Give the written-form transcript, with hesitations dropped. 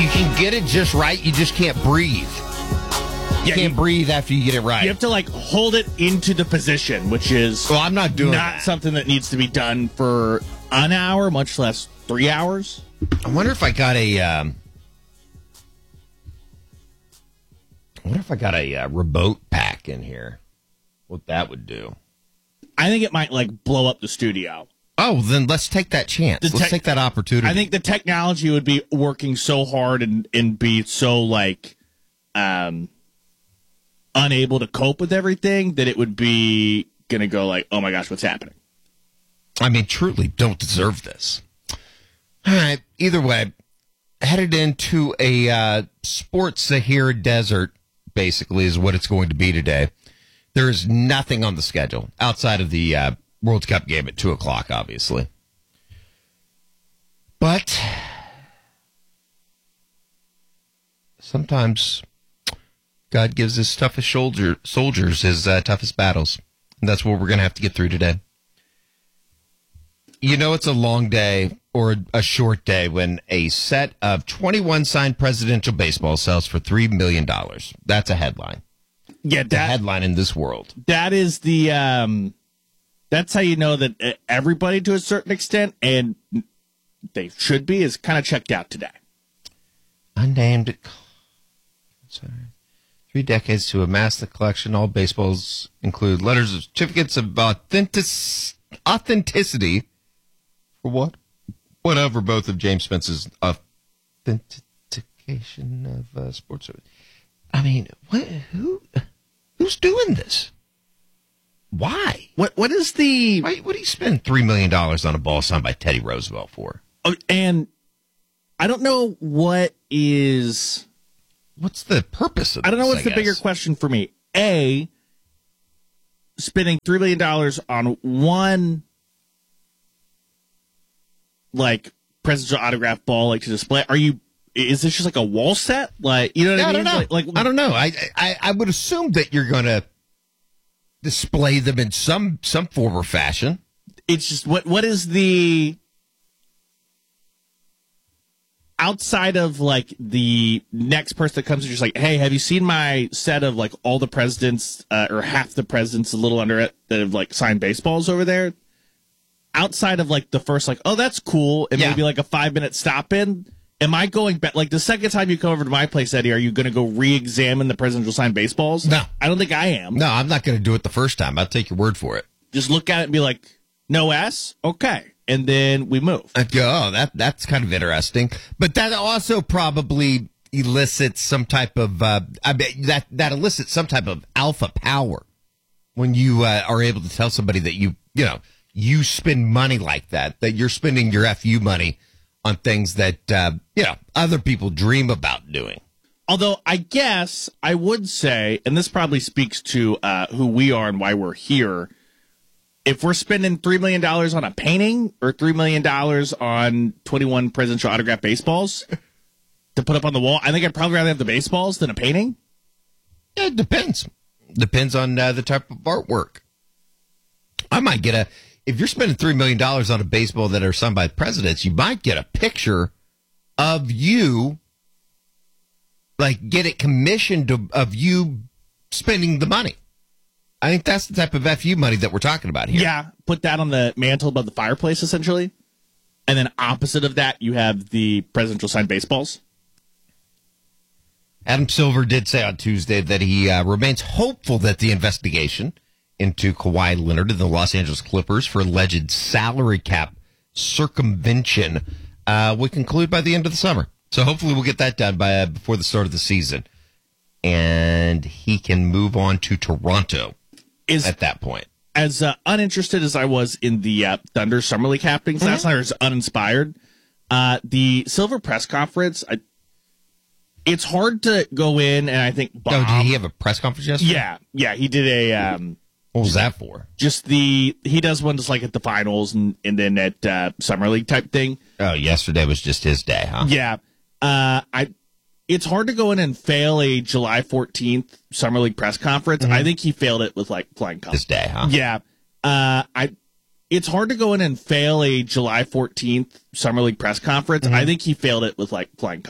You can get it just right. You just can't breathe. You can't breathe after you get it right. You have to hold it into the position, which is I'm not doing not that. something that needs to be done for an hour, much less 3 hours. I wonder if I got a remote pack in here. What that would do. I think it might blow up the studio. Oh, then let's take that chance. Let's take that opportunity. I think the technology would be working so hard and be so unable to cope with everything that it would be going to go oh my gosh, what's happening? I mean, truly don't deserve this. All right. Either way, headed into a sports Sahara desert, basically, is what it's going to be today. There is nothing on the schedule outside of the World Cup game at 2 o'clock, obviously. But sometimes God gives his toughest soldiers his toughest battles. And that's what we're going to have to get through today. You know it's a long day or a short day when a set of 21 signed presidential baseball sells for $3 million. That's a headline. Yeah, the headline in this world. That is the that's how you know that everybody to a certain extent, and they should be, is kind of checked out today. Unnamed. Sorry. 3 decades to amass the collection. All baseballs include letters of certificates of authenticity. For what? Whatever, both of James Spence's authentication of sports. I mean, who's doing this? Why? What is the... What do you spend $3 million on a ball signed by Teddy Roosevelt for? Oh, and I don't know what is... What's the purpose of this, I don't know what's the bigger question for me. A, spending $3 million on one... presidential autograph ball to display. Is this just a wall set? You know what I mean? I don't know. I would assume that you're going to display them in some form or fashion. It's just what is the outside of the next person that comes and just hey, have you seen my set of all the presidents or half the presidents, a little under it, that have signed baseballs over there? Outside of the first oh, that's cool, and maybe a 5-minute stop in, am I going back the second time you come over to my place, Eddie? Are you going to go re-examine the presidential signed baseballs? No, I don't think I am. No, I'm not going to do it the first time. I'll take your word for it. Just look at it and be no S, okay, and then we move. That's kind of interesting, but that also probably elicits some type of that elicits some type of alpha power when you are able to tell somebody that you spend money like that you're spending your FU money on things that, other people dream about doing. Although I guess I would say, and this probably speaks to who we are and why we're here, if we're spending $3 million on a painting or $3 million on 21 presidential autograph baseballs to put up on the wall, I think I'd probably rather have the baseballs than a painting. Yeah, it depends. Depends on the type of artwork. I might get if you're spending $3 million on a baseball that are signed by presidents, you might get a picture of you, get it commissioned of you spending the money. I think that's the type of FU money that we're talking about here. Yeah, put that on the mantle above the fireplace, essentially. And then opposite of that, you have the presidential signed baseballs. Adam Silver did say on Tuesday that he remains hopeful that the investigation into Kawhi Leonard and the Los Angeles Clippers for alleged salary cap circumvention would conclude by the end of the summer. So hopefully we'll get that done before the start of the season. And he can move on to Toronto at that point. As uninterested as I was in the Thunder Summer League happenings last night, I was uninspired. The Silver press conference, it's hard to go in and I think Bob... Oh, did he have a press conference yesterday? Yeah, he did a... what was that for? Just he does one just at the finals and then at Summer League type thing. Oh, yesterday was just his day, huh? Yeah. It's hard to go in and fail a July 14th Summer League press conference. I think he failed it with flying colors. His day, huh? Yeah. It's hard to go in and fail a July 14th Summer League press conference. I think he failed it with flying colors.